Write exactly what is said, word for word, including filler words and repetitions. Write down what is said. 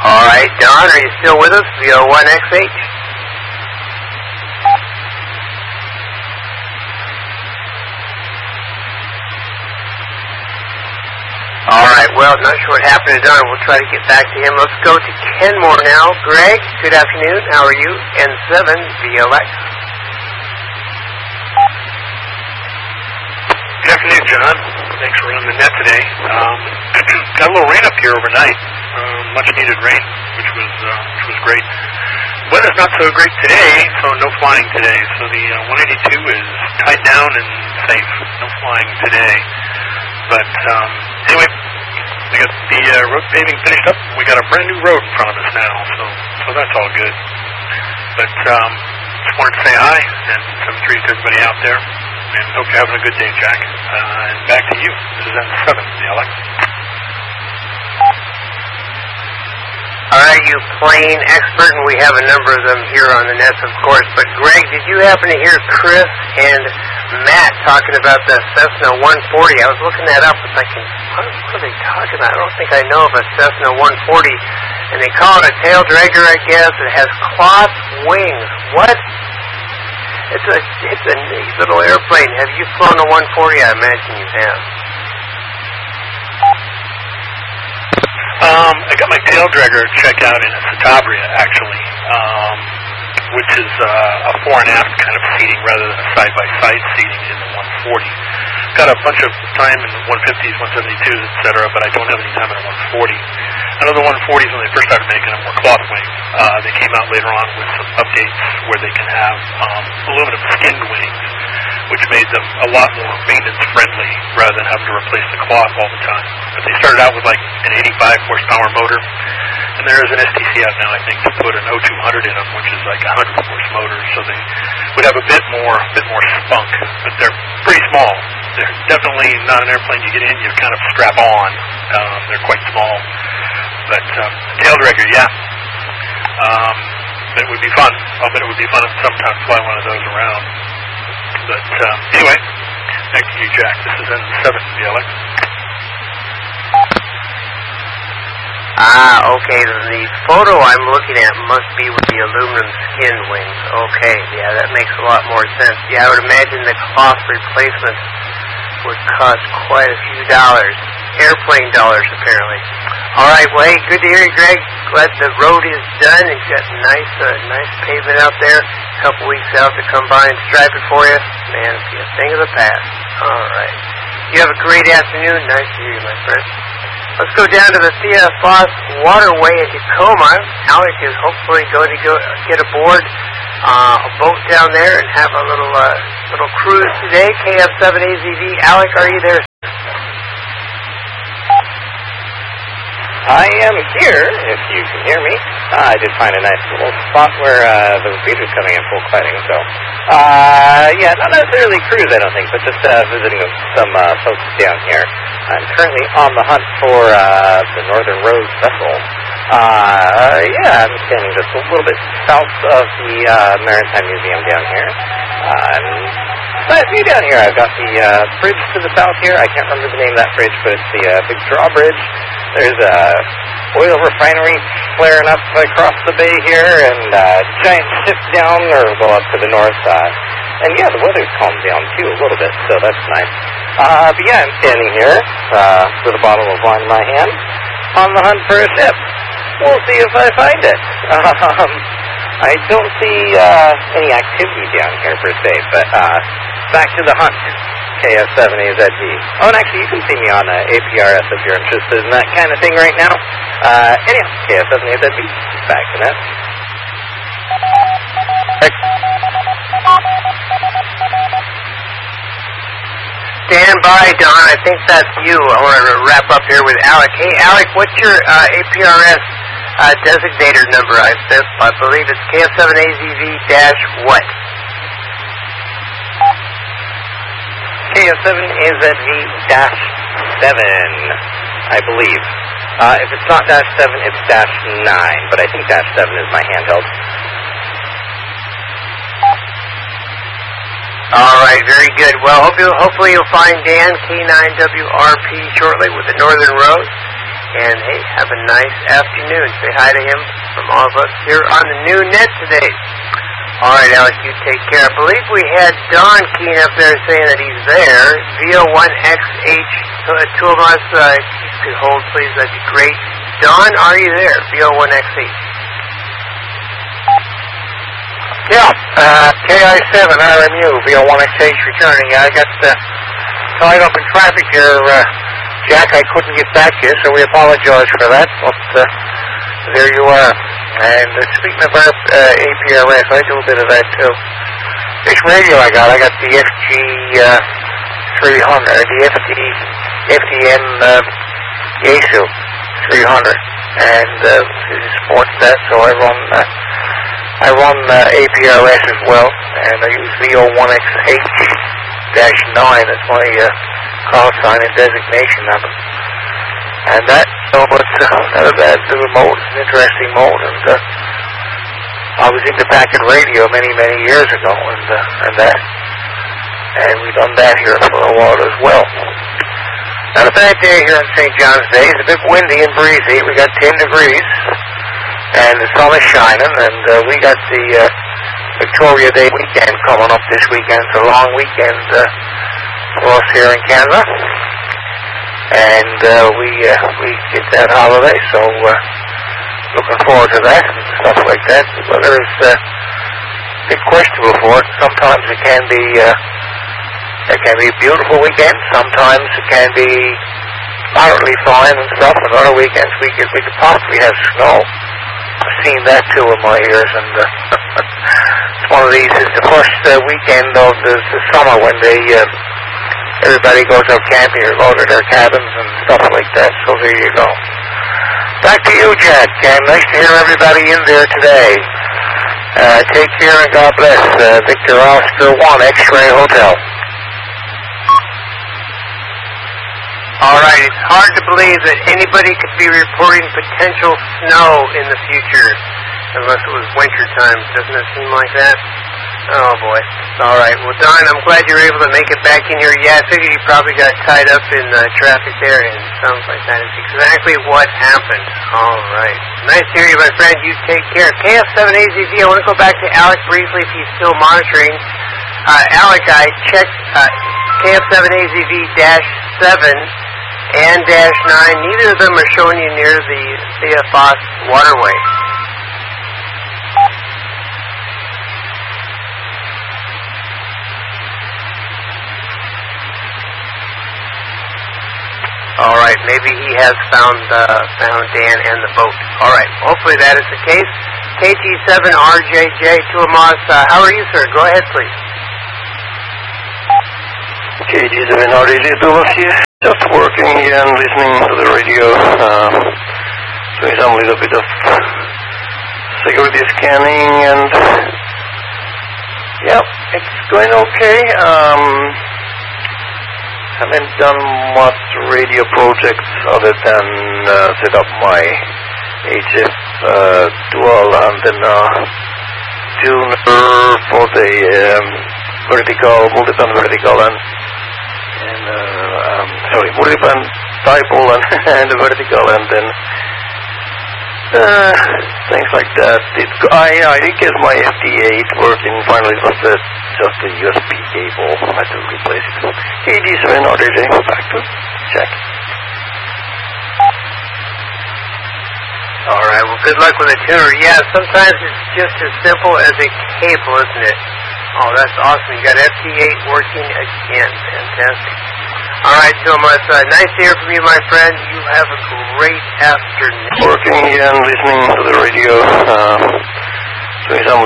All right, Don, are you still with us? V O one X H? All right, well, not sure what happened to Don. We'll try to get back to him. Let's go to Kenmore now. Greg, good afternoon. How are you? N seven V L X. Good afternoon, John. Thanks for running the net today. Um, got a little rain up here overnight. Um, much needed rain, which was uh, which was great. Weather's not so great today, so no flying today. So the uh, one eighty-two is tied down and safe. No flying today. But um, anyway, we got the uh, road paving finished up. We got a brand new road in front of us now, so so that's all good. But um, just wanted to say hi and some treats to everybody out there, and hope you're having a good day, Jack. Uh, and back to you. This is N seven, V L X. All right, you plane expert, and we have a number of them here on the nets, of course. But Greg, did you happen to hear Chris and Matt talking about the Cessna one forty? I was looking that up and thinking, what, what are they talking about? I don't think I know of a Cessna one forty. And they call it a tail dragger, I guess. It has cloth wings. What? It's a it's a neat little airplane. Have you flown a one forty? I imagine you have. Um, I got my tail dragger checked out in a Citabria, actually, um, which is uh, a fore and aft kind of seating rather than a side-by-side seating in the one forty. Got a bunch of time in the one fifties, one seventy-twos, et cetera, but I don't have any time in a one forty. I know the one forties, when they first started making them, were cloth wings. Uh, they came out later on with some updates where they can have um, aluminum skinned wings, which made them a lot more maintenance-friendly rather than having to replace the cloth all the time. But they started out with like an eighty-five horsepower motor, and there is an S T C out now, I think, to put an oh two hundred in them, which is like a one hundred horse motor, so they would have a bit more, a bit more spunk, but they're pretty small. They're definitely not an airplane you get in, you kind of strap on. Um, they're quite small. But um, tail dragger, yeah. Um, it would be fun. I'll bet it would be fun sometime to fly one of those around. But um, anyway, back to you, Jack. This is N seven V L X. Ah, okay. The photo I'm looking at must be with the aluminum skin wings. Okay, yeah, that makes a lot more sense. Yeah, I would imagine the cloth replacement would cost quite a few dollars. Airplane dollars, apparently. All right, well, hey, good to hear you, Greg. Glad the road is done and got nice, uh, nice pavement out there. A couple weeks out to come by and stripe it for you. Man, it'll be a thing of the past. All right. You have a great afternoon. Nice to hear you, my friend. Let's go down to the Thea Foss Waterway in Tacoma. Alec is hopefully going to go get aboard uh, a boat down there and have a little uh, little cruise today. K F seven A Z V. Alec, are you there? I am here, if you can hear me. Uh, I did find a nice little spot where uh, the beater's coming in full cladding, so... Uh, yeah, not necessarily cruise, I don't think, but just uh, visiting some uh, folks down here. I'm currently on the hunt for uh, the Northern Rose vessel. Uh, yeah, I'm standing just a little bit south of the uh, Maritime Museum down here. Uh, nice view down here. I've got the uh, bridge to the south here. I can't remember the name of that bridge, but it's the uh, big drawbridge. There's a oil refinery flaring up across the bay here, and uh, giant ship down, or well, up to the north. Uh, and yeah, the weather's calmed down too a little bit, so that's nice. Uh, but yeah, I'm standing here uh, with a bottle of wine in my hand, on the hunt for a ship. We'll see if I find it. Um, I don't see uh, any activity down here per se, but uh, back to the hunt. K F seven A Z V. Oh, and actually, you can see me on uh, A P R S if you're interested in that kind of thing right now. Uh, anyhow, K F seven A Z V. Back to that. Stand by, Don. I think that's you. I want to wrap up here with Alec. Hey, Alec, what's your uh, A P R S uh, designator number? I, I believe it's K F seven A Z V dash what? K F seven A Z V dash seven, I believe. Uh, if it's not dash seven, it's dash nine, but I think dash seven is my handheld. All right, very good. Well, hope you, hopefully you'll find Dan, K nine W R P, shortly with the Northern Rose. And, hey, have a nice afternoon. Say hi to him from all of us here on the new net today. All right, Alec, you take care. I believe we had Don keying up there saying that he's there. V O one X H, two of us, uh, if you could hold, please, that'd be great. Don, are you there? V O one X H. Yeah, uh, K I seven R M U, V O one X H returning. I got uh, tied up in traffic here, uh, Jack. I couldn't get back to you, so we apologize for that, but uh, there you are. And uh, speaking of our uh, A P R S, I do a bit of that too. This radio I got, I got the F G uh, three hundred, the F D, F D M uh, Yaesu three hundred, and uh, it supports that, so I run uh, I run uh, A P R S as well, and I use V O one X H nine as my uh, call sign and designation number. And that, so, but uh, not a bad little mode. It's an interesting mode, and uh, I was into packet radio many, many years ago, and uh, and that, and we've done that here for a while as well. Not a bad day here in Saint John's Day. It's a bit windy and breezy. We got ten degrees, and the sun is shining, and uh, we got the uh, Victoria Day weekend coming up this weekend. It's a long weekend uh, for us here in Canada. And uh, we uh, we get that holiday, so uh, looking forward to that and stuff like that. The weather is uh, a bit questionable for it. Sometimes it can be uh, it can be a beautiful weekend. Sometimes it can be moderately fine and stuff. And other weekends we could we could possibly have snow. I've seen that too in my ears. And uh, it's one of these. It's the first uh, weekend of the, the summer when they. Uh, Everybody goes out camping or go to their cabins and stuff like that, so there you go. Back to you, Jack. Uh, nice to hear everybody in there today. Uh, take care and God bless. Uh, Victor Oscar one, X-Ray Hotel. All right, it's hard to believe that anybody could be reporting potential snow in the future, unless it was winter time. Doesn't it seem like that? Oh, boy. All right. Well, Don, I'm glad you were able to make it back in here. Yeah, I figured you probably got tied up in uh, traffic there, and it sounds like that is exactly what happened. All right. Nice to hear you, my friend. You take care. K F seven A Z V, I want to go back to Alec briefly if he's still monitoring. Uh, Alec, I checked uh, K F seven A Z V dash seven and dash nine. Neither of them are showing you near the Theophos waterway. All right, maybe he has found uh, found Dan and the boat. All right, hopefully that is the case. K T seven R J J, Tuamas, uh, how are you, sir? Go ahead, please. K T seven R J J, Tuamas here. Just working here and listening to the radio. Uh, doing some little bit of security scanning, and yeah, it's going okay. Um... haven't done much radio projects other than uh, set up my H F uh, dual antenna tuner for the um, vertical, multiband vertical and, and uh, um, sorry, multiband dipole and, and the vertical, and then uh, things like that. It, I, I did get my F D eight working finally. It was the, just a U S B cable. I had to replace it. K D seven R J J, back to check. All right, well, good luck with the tuner. Yeah, sometimes it's just as simple as a cable, isn't it? Oh, that's awesome. You got F D eight working again. Fantastic. All right, Thomas, uh, nice to hear from you, my friend. You have a great afternoon. Working here and listening to the radio. Uh, doing some